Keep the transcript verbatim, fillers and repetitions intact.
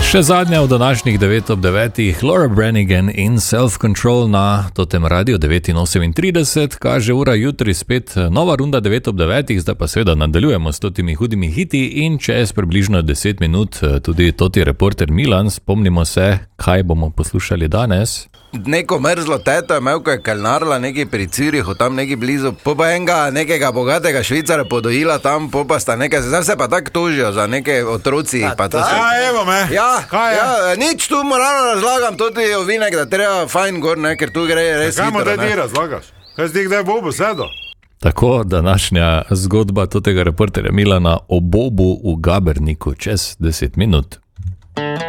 Še zadnja v današnjih devet ob devetih, Laura Branigan in Self Control na Totem Radio devet osemintrideset, kaže ura jutri spet nova runda devet ob devetih, zdaj pa seveda nadaljujemo s totimi hudimi hiti in čez približno deset minut tudi toti reporter Milan, spomnimo se, kaj bomo poslušali danes. Neko mrzlo teto je imel, ko je kalnarila neki pri Cirihu, tam neki blizu, po pa enega nekega bogatega Švicara podojila tam, po pa sta nekaj, zdaj se pa tako tožijo za neke otroci. Pa to se... Ja, evo me. Ja, kaj je? Ja, nič tu moralno razlagam, tudi ovinek, da treba fajn gor, ne, ker tu gre res hitro. Kaj mu te ti razlagaš? Kaj si ti kdaj bobo sedo? Tako, današnja zgodba totega reporterja Milana o bobu v Gaberniku čez deset minut.